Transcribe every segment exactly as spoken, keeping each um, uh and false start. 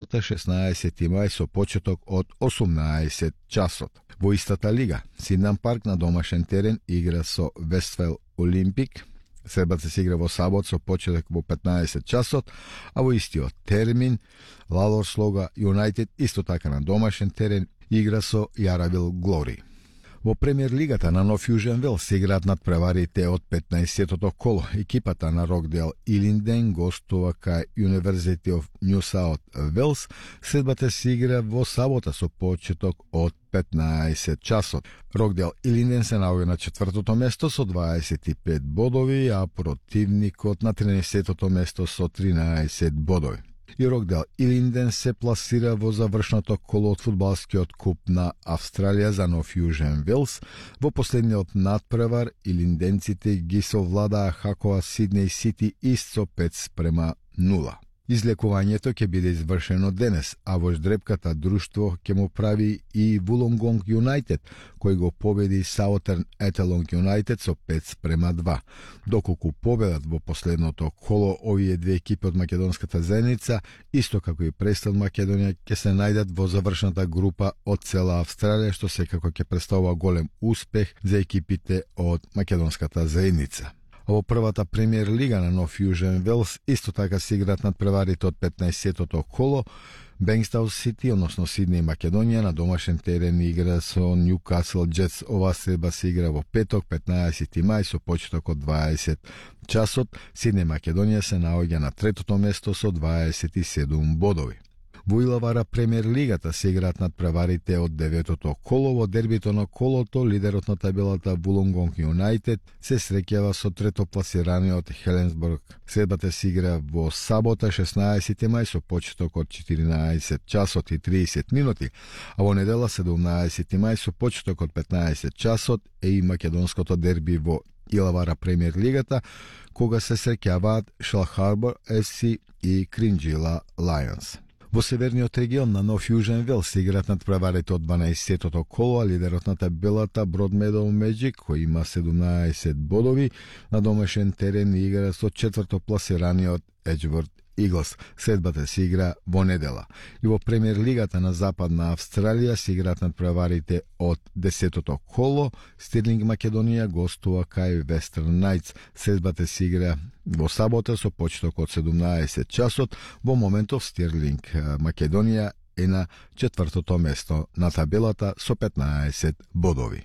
сабота шеснаесети мај со почеток од осумнаесет часот. Во истата лига, Сиднам Парк на домашен терен игра со Вестфел Олимпик. Средбата се игра во сабот со почеток во петнаесет часот, а во истиот термин Лалор Слога Юнайтед исто така на домашен терен игра со Јаравил Глори. Во премиер лигата на Нов Јужен Велс се играат надпреварите од петнаесеттото коло. Екипата на Рокдейл Илинден гостува кај University of New South Wales. Средбата се игра во сабота со почеток од петнаесет часот. Рокдейл Илинден се наоѓа на четвртото место со дваесет и пет бодови, а противникот на тринаесеттото место со тринаесет бодови. И Рокдейл Илинден се пласира во завршното коло од фудбалскиот куп на Австралија за Нов Јужен Велс. Во последниот надпревар илинденците ги совладаа хакова Сиднеј Сити ист со пет спрема нула. Излекувањето ќе биде извршено денес, а во ждрепката друштво ќе му прави и Вулонгонг Юнайтед, кој го победи Саутерн Етелонг Юнайтед со пет спрема два. Доколку победат во последното коло, овие две екипи од македонската заедница, исто како и Престон Македонија, ќе се најдат во завршната група од цела Австралија, што секако ќе представува голем успех за екипите од македонската заедница. Во првата премиер лига на Нов Јужен Велс исто така се играат надпреварите од петнаесеттото коло. Бенкстаун Сити, односно Сиднеј Македонија, на домашен терен игра со Ньюкасл Джетс. Ова средба се игра во петок, петнаесети мај, со почеток од дваесет часот. Сиднеј Македонија се наоѓа на третото место со дваесет и седум бодови. Во Илавара премиер лигата се играат надпреварите од деветото коло. Во дербито на колото, лидерот на табелата Вулонгонг Юнайтед се среќава со трето пласираниот Хеленсбург. Средбата се игра во сабота шеснаесети мај со почеток од четиринаесет часот и триесет минути, а во недела седумнаесети мај со почеток од петнаесет часот е и македонското дерби во Илавара премиер лигата, кога се среќаваат Шел Харбор еф си и Кринџила Лајонс. Во северниот регион на Нов Јужен Велс се играат надпреварите од дванаесеттото коло, а лидерот на табелата Бродмедоу Меджик, кој има седумнаесет бодови, на домашен терен игра со четврто пласираниот Еџворт Иглс. Средбата се игра во недела. И во премиер лигата на Западна Австралија се играат надпреварите од десетото коло. Стирлинг Македонија гостува кај Вестерн Најтс. Средбата се игра во сабота со почеток од седумнаесет часот. Во моментов Стирлинг Македонија е на четвртото место на табелата со петнаесет бодови.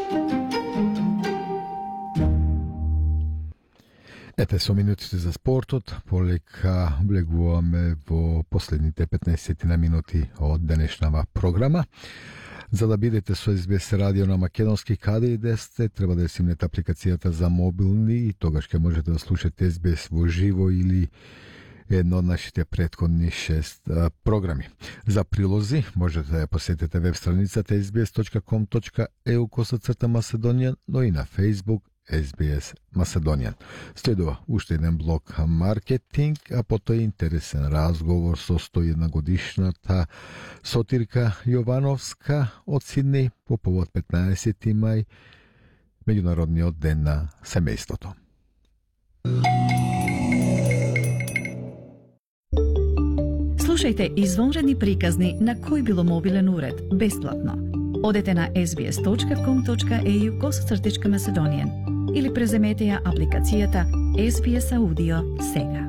Ете со минутите за спортот, полека влегуваме во последните петнаесет на минути од денешнава програма. За да бидете со Ес Би Ес радио на македонски, каде и да сте, треба да си имате апликацијата за мобилни и тогаш ќе можете да слушате Ес Би Ес во живо или едно од нашите претходни шест а, програми. За прилози можете да ја посетите веб страницата ес би ес точка ком точка е у косацрта Macedonian, но и на Facebook Ес Би Ес Macedonian. Следува уште еден блок маркетинг, а потоа интересен разговор со сто и една годишната Сотирка Јовановска од Сиднеј по повод петнаесети мај, меѓународниот ден на семејството. Слушајте извонредни приказни на кој било мобилен уред, бесплатно. Одете на ес би ес точка ком точка е ю косацртичка Macedonian или преземете ја апликацијата Ес Би Ес Аудио сега.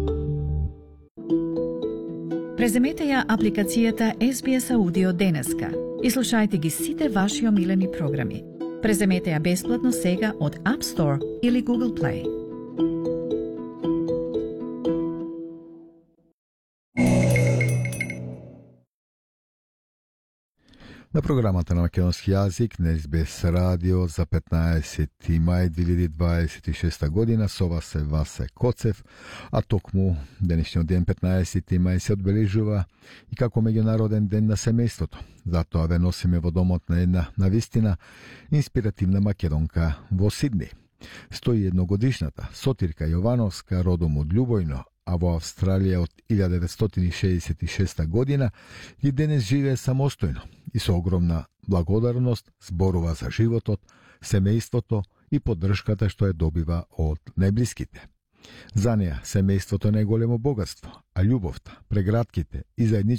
Преземете ја апликацијата Ес Би Ес Аудио денеска и слушајте ги сите ваши омилени програми. Преземете ја бесплатно сега од App Store или Google Play. На програмата на македонски јазик на Ес Би Ес радио за петнаесети мај две илјади дваесет и шеста година со вас се Васе Коцев, а токму денешниот ден петнаесети мај се одбележува и како меѓународен ден на семејството. Затоа ве носиме во домот на една навистина инспиративна македонка во Сиднеј. сто и една годишната Сотирка Јовановска, родом од Љубојно, а во Австралија од илјада деветстотини шеесет и шеста година, и денес живее самостојно и со огромна благодарност зборува за животот, семејството и поддршката што ја добива од најблиските. За неа семејството не е големо богатство, а љубовта, прегратките и заедничките